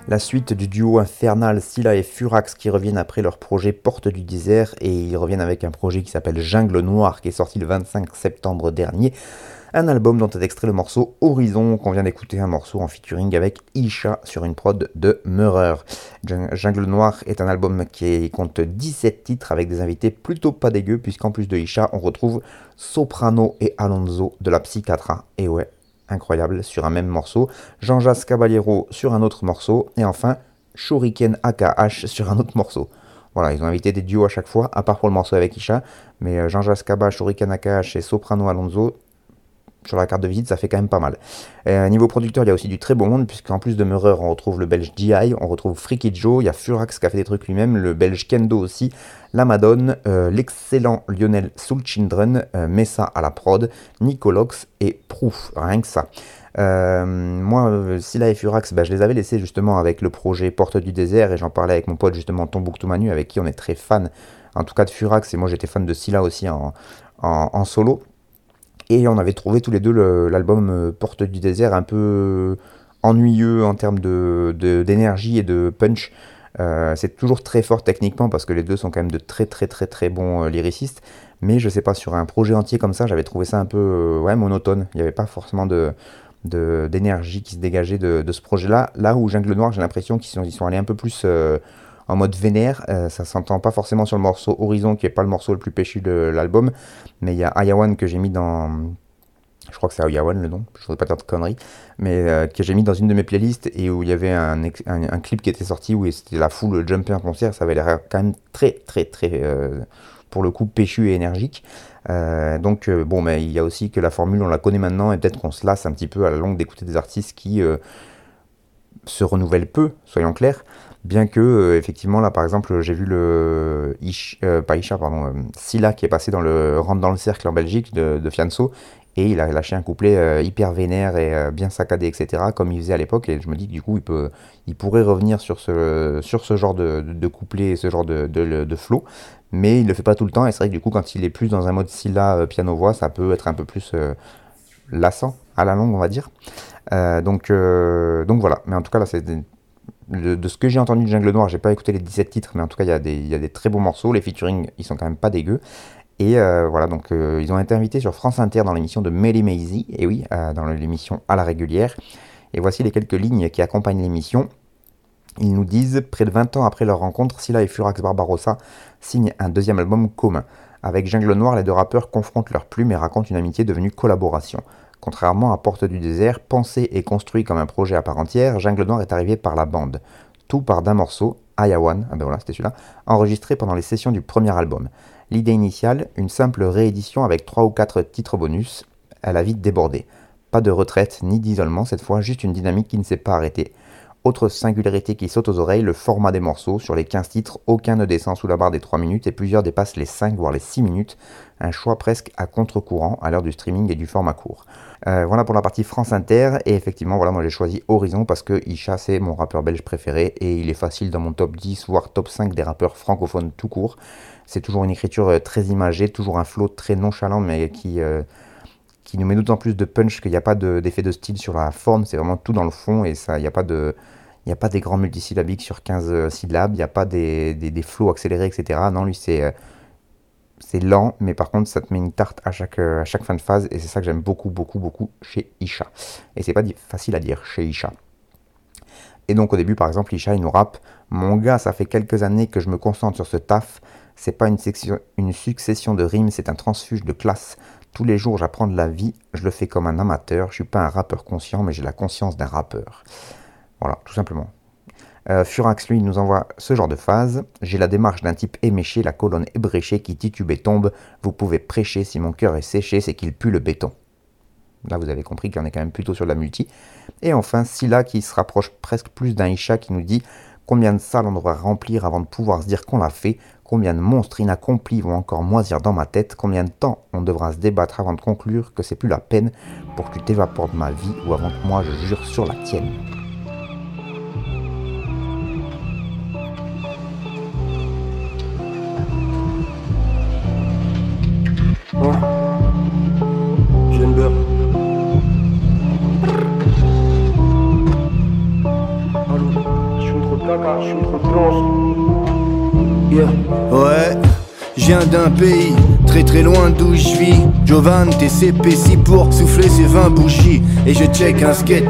La suite du duo infernal Scylla et Furax qui reviennent après leur projet Porte du désert et ils reviennent avec un projet qui s'appelle Jungle Noir qui est sorti le 25 septembre dernier. Un album dont est extrait le morceau Horizon qu'on vient d'écouter, un morceau en featuring avec Isha sur une prod de Meurer. Jungle Noir est un album qui compte 17 titres avec des invités plutôt pas dégueux puisqu'en plus de Isha on retrouve Soprano et Alonso de la Psychiatra. Et ouais, incroyable, sur un même morceau, Jean-Jacques Caballero sur un autre morceau, et enfin Shuriken AKH sur un autre morceau. Voilà, ils ont invité des duos à chaque fois, à part pour le morceau avec Isha, mais Jean-Jacques Caballero, Shuriken AKH et Soprano Alonso, sur la carte de visite, ça fait quand même pas mal. Niveau producteur, il y a aussi du très beau monde, puisqu'en plus de Meurer, on retrouve le belge GI, on retrouve Freaky Joe, il y a Furax qui a fait des trucs lui-même, le belge Kendo aussi, la Madone, l'excellent Lionel Sulchindren, Messa à la prod, Nicolox et Proof, rien que ça. Moi, Scylla et Furax, bah, je les avais laissés justement avec le projet Porte du désert, et j'en parlais avec mon pote justement Tombouctou Manu, avec qui on est très fan, en tout cas de Furax, et moi j'étais fan de Scylla aussi en solo. Et on avait trouvé tous les deux l'album Porte du désert un peu ennuyeux en termes d'énergie et de punch. C'est toujours très fort techniquement parce que les deux sont quand même de très très très très bons lyricistes. Mais je sais pas, sur un projet entier comme ça, j'avais trouvé ça un peu ouais, monotone. Il n'y avait pas forcément d'énergie qui se dégageait de ce projet-là. Là où Jungle Noir, j'ai l'impression ils sont allés un peu plus en mode vénère. Ça s'entend pas forcément sur le morceau Horizon, qui est pas le morceau le plus péchu de l'album. Mais il y a Ayawan que j'ai mis dans. Je crois que c'est Ayawan le nom, je voudrais pas dire de conneries. Mais que j'ai mis dans une de mes playlists et où il y avait un clip qui était sorti où c'était la foule jumper en concert. Ça avait l'air quand même très, très, très. Pour le coup, péchu et énergique. Donc, bon, mais il y a aussi que la formule, on la connaît maintenant et peut-être qu'on se lasse un petit peu à la longue d'écouter des artistes qui se renouvellent peu, soyons clairs. Bien que, effectivement, là, par exemple, j'ai vu pas Isha, pardon, Scylla qui est passé dans le Rentre dans le cercle en Belgique de Fianso, et il a lâché un couplet hyper vénère et bien saccadé, etc., comme il faisait à l'époque, et je me dis que du coup, il pourrait revenir sur ce genre de couplet et ce genre de flow, mais il le fait pas tout le temps, et c'est vrai que du coup, quand il est plus dans un mode Scylla piano-voix, ça peut être un peu plus lassant à la longue, on va dire. Donc voilà, mais en tout cas, là, de ce que j'ai entendu de Jungle Noir, j'ai pas écouté les 17 titres, mais en tout cas, il y a des très bons morceaux. Les featuring, ils sont quand même pas dégueux. Et voilà, donc ils ont été invités sur France Inter dans l'émission de Melly Maisie, et oui, dans l'émission à la régulière. Et voici les quelques lignes qui accompagnent l'émission. Ils nous disent, près de 20 ans après leur rencontre, Scylla et Furax Barbarossa signent un deuxième album commun. Avec Jungle Noir, les deux rappeurs confrontent leurs plumes et racontent une amitié devenue collaboration. Contrairement à Porte du désert, pensé et construit comme un projet à part entière, Jungle Noir est arrivé par la bande. Tout part d'un morceau, Ayawan, ah ben voilà, c'était celui-là, enregistré pendant les sessions du premier album. L'idée initiale, une simple réédition avec 3 ou 4 titres bonus, elle a vite débordé. Pas de retraite ni d'isolement cette fois, juste une dynamique qui ne s'est pas arrêtée. Autre singularité qui saute aux oreilles, le format des morceaux. Sur les 15 titres, aucun ne descend sous la barre des 3 minutes et plusieurs dépassent les 5 voire les 6 minutes. Un choix presque à contre-courant à l'heure du streaming et du format court. Voilà pour la partie France Inter. Et effectivement, voilà, moi j'ai choisi Horizon parce que Isha c'est mon rappeur belge préféré et il est facile dans mon top 10 voire top 5 des rappeurs francophones tout court. C'est toujours une écriture très imagée, toujours un flow très nonchalant mais qui nous met d'autant plus de punch qu'il n'y a pas d'effet de style sur la forme, c'est vraiment tout dans le fond et ça, il n'y a pas des grands multisyllabiques sur 15 syllabes, il n'y a pas des flows accélérés, etc. Non, lui c'est lent, mais par contre ça te met une tarte à chaque fin de phase et c'est ça que j'aime beaucoup, beaucoup, beaucoup chez Isha. Et c'est pas facile à dire chez Isha. Et donc au début, par exemple, Isha, il nous rappe: Mon gars, ça fait quelques années que je me concentre sur ce taf. C'est pas une succession de rimes, c'est un transfuge de classe. Tous les jours, j'apprends de la vie. Je le fais comme un amateur. Je suis pas un rappeur conscient, mais j'ai la conscience d'un rappeur. Voilà, tout simplement. Furax, lui, nous envoie ce genre de phase. J'ai la démarche d'un type éméché, la colonne ébréchée qui titube et tombe. Vous pouvez prêcher, si mon cœur est séché, c'est qu'il pue le béton. Là, vous avez compris qu'on est quand même plutôt sur de la multi. Et enfin, Scylla qui se rapproche presque plus d'un Isha qui nous dit: Combien de salles on devra remplir avant de pouvoir se dire qu'on l'a fait? Combien de monstres inaccomplis vont encore moisir dans ma tête? Combien de temps on devra se débattre avant de conclure que c'est plus la peine pour que tu t'évapores de ma vie ou avant que moi je jure sur la tienne? Ouais, j'ai une beurre. Allô. ça car je suis trop dense. Yeah. Ouais, je viens d'un pays très très loin d'où je vis. Jovan, TCP, si pour souffler ces 20 bougies. Et je check un skate